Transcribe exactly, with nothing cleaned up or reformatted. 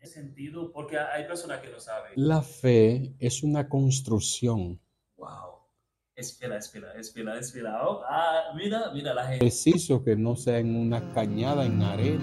sentido, porque hay personas que no saben. La fe es una construcción. Wow. Espera, espera, espera, espera. Oh, ah, mira, mira la gente. Preciso que no sea en una cañada en arena.